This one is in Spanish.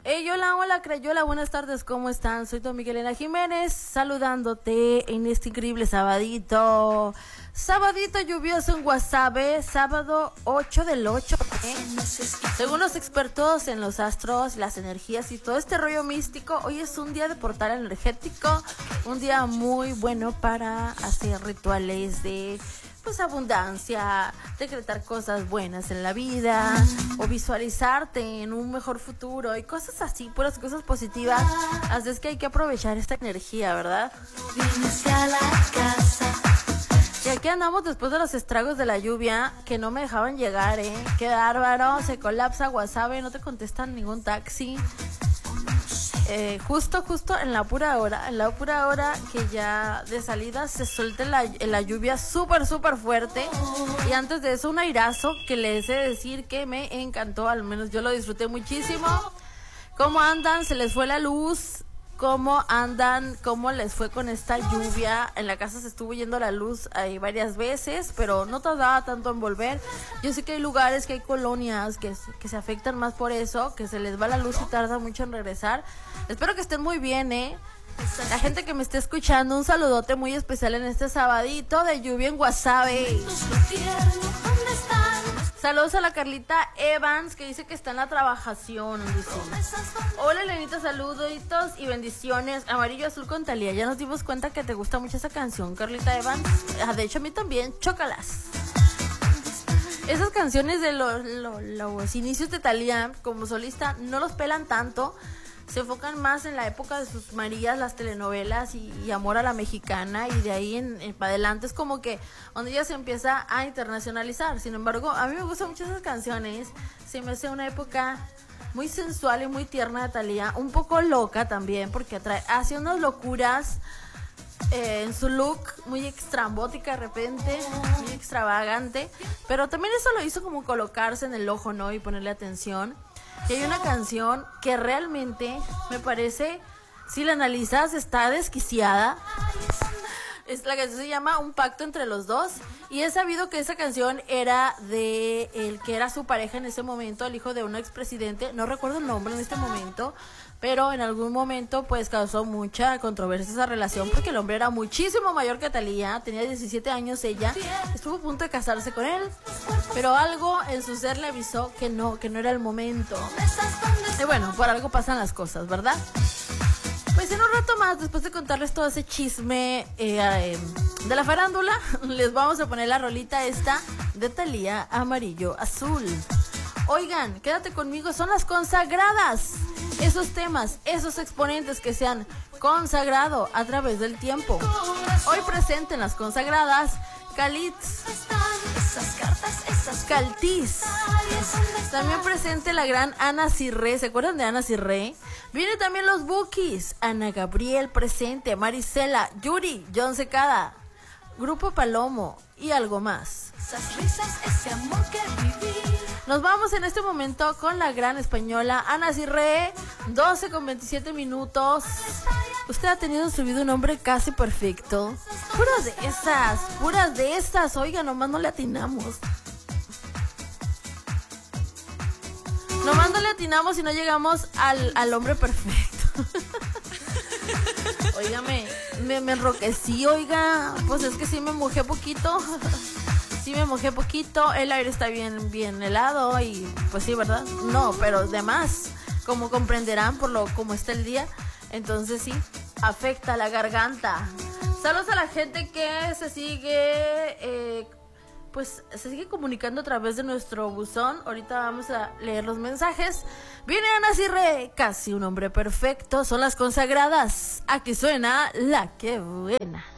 Hey, hola, Crayola, buenas tardes, ¿cómo están? Soy tu amiga Elena Jiménez, saludándote en este increíble sabadito. Sabadito lluvioso en Guasave, sábado 8 del 8, ¿eh? Según los expertos en los astros, las energías y todo este rollo místico, hoy es un día de portal energético, un día muy bueno para hacer rituales de pues abundancia, decretar cosas buenas en la vida o visualizarte en un mejor futuro y cosas así, puras cosas positivas. Así es que hay que aprovechar esta energía, ¿verdad? Y aquí andamos después de los estragos de la lluvia que no me dejaban llegar, qué bárbaro, se colapsa Guasave, no te contestan ningún taxi. Justo en la pura hora que ya de salida se suelte la lluvia súper fuerte. Y antes de eso un airazo que les he de decir que me encantó, al menos yo lo disfruté muchísimo. ¿Cómo andan? ¿Se les fue la luz? ¿Cómo andan? ¿Cómo les fue con esta lluvia? En la casa se estuvo yendo la luz ahí varias veces, pero no tardaba tanto en volver. Yo sé que hay lugares, que hay colonias que se afectan más por eso, que se les va la luz y tarda mucho en regresar. Espero que estén muy bien, La gente que me esté escuchando, un saludote muy especial en este sabadito de lluvia en Guasave. Saludos a la Carlita Evans, que dice que está en la trabajación, dice. Hola, Elenita, saluditos y bendiciones. Amarillo Azul con Thalía. Ya nos dimos cuenta que te gusta mucho esa canción, Carlita Evans. De hecho, a mí también, chócalas. Esas canciones de los inicios de Thalía como solista no los pelan tanto. Se enfocan más en la época de sus Marías, las telenovelas y Amor a la Mexicana, y de ahí en para adelante es como que donde ella se empieza a internacionalizar. Sin embargo, a mí me gustan mucho esas canciones, se me hace una época muy sensual y muy tierna de Thalía, un poco loca también, porque hace unas locuras en su look, muy extrambótica de repente, muy extravagante, pero también eso lo hizo como colocarse en el ojo, ¿no? Y ponerle atención. Y hay una canción que realmente me parece, si la analizas, está desquiciada. La canción se llama Un pacto entre los dos. Y he sabido que esa canción era de el que era su pareja en ese momento, el hijo de un expresidente. No recuerdo el nombre en este momento, pero en algún momento pues causó mucha controversia esa relación, porque el hombre era muchísimo mayor que Thalía, tenía 17 años ella, estuvo a punto de casarse con él, pero algo en su ser le avisó que no era el momento. Y bueno, por algo pasan las cosas, ¿verdad? Pues en un rato más, después de contarles todo ese chisme de la farándula, les vamos a poner la rolita esta de Thalía, Amarillo Azul. Oigan, quédate conmigo, son las consagradas. Esos temas, esos exponentes que se han consagrado a través del tiempo. Hoy presente en las consagradas, Calitz, Caltiz. También presente la gran Ana Cirré. ¿Se acuerdan de Ana Cirré? Vienen también los Bukis. Ana Gabriel presente, Marisela, Yuri, John Secada, Grupo Palomo y algo más. Nos vamos en este momento con la gran española Ana Cirré, 12:27. Usted ha tenido en su vida un hombre casi perfecto. Puras de esas. Oiga, nomás no le atinamos. Nomás no le atinamos y no llegamos al hombre perfecto. Óigame, me enroquecí, oiga. Pues es que sí me mojé poquito. El aire está bien helado y pues sí, ¿verdad? No, pero de más, como comprenderán por como está el día, entonces sí, afecta la garganta. Saludos a la gente que se sigue comunicando a través de nuestro buzón. Ahorita vamos a leer los mensajes. Viene Ana Cirré, casi un hombre perfecto, son las consagradas. Aquí suena La Que Buena.